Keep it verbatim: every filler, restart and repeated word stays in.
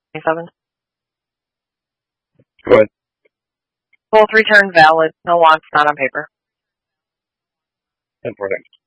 twenty-seven. Go ahead. Both return valid. No wants, not on paper. ten four, thanks.